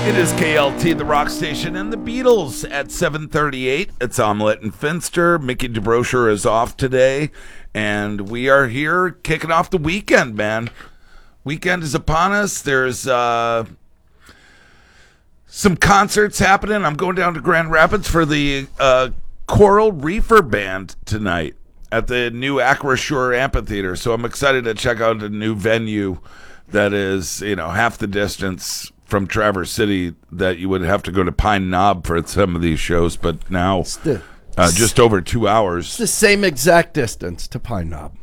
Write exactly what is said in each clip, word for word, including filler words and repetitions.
It is K L T, the rock station, and the Beatles at seven thirty-eight. It's Omelette and Finster. Mickey DeBrocher is off today, and we are here kicking off the weekend, man. Weekend is upon us. There's uh, some concerts happening. I'm going down to Grand Rapids for the uh, Coral Reefer Band tonight at the new Acrisure Amphitheater, so I'm excited to check out a new venue that is, you know, half the distance from Traverse City that you would have to go to Pine Knob for some of these shows, but now the, uh, just over two hours. It's the same exact distance to Pine Knob,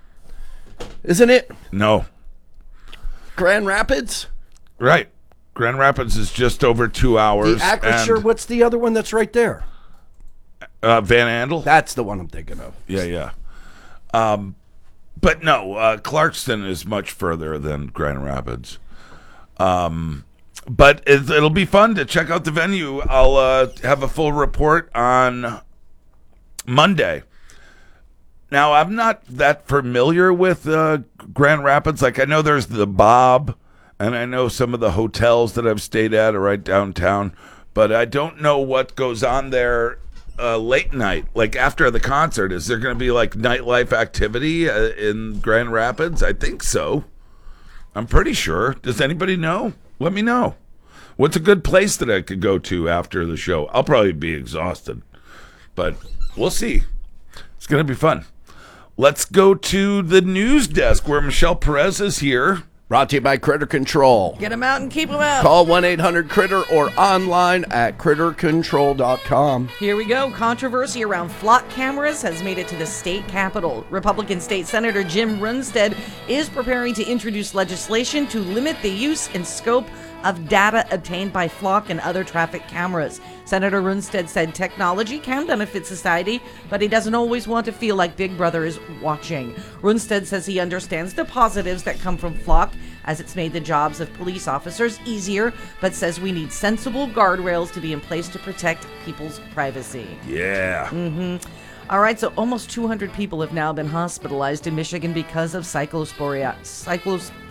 isn't it? No. Grand Rapids? Right. Grand Rapids is just over two hours. The Acrisure, what's the other one that's right there? Uh, Van Andel? That's the one I'm thinking of. Yeah, yeah. Um, but no, uh, Clarkston is much further than Grand Rapids. Um... But it, it'll be fun to check out the venue. I'll uh, have a full report on Monday. Now, I'm not that familiar with uh, Grand Rapids. Like, I know there's the Bob, and I know some of the hotels that I've stayed at are right downtown. But I don't know what goes on there uh, late night, like after the concert. Is there going to be, like, nightlife activity uh, in Grand Rapids? I think so. I'm pretty sure. Does anybody know? Let me know. What's a good place that I could go to after the show? I'll probably be exhausted, but we'll see. It's going to be fun. Let's go to the news desk where Michelle Perez is here. Brought to you by Critter Control. Get them out and keep them out. Call one eight hundred critter or online at critter control dot com. Here we go. Controversy around flock cameras has made it to the state capitol. Republican State Senator Jim Runstead is preparing to introduce legislation to limit the use and scope of data obtained by flock and other traffic cameras. Senator Runstead said technology can benefit society, but he doesn't always want to feel like Big Brother is watching. Runstead says he understands the positives that come from flock, as it's made the jobs of police officers easier, but says we need sensible guardrails to be in place to protect people's privacy. Yeah. Mm-hmm. All right, so almost two hundred people have now been hospitalized in Michigan because of cyclosporia. Cyclos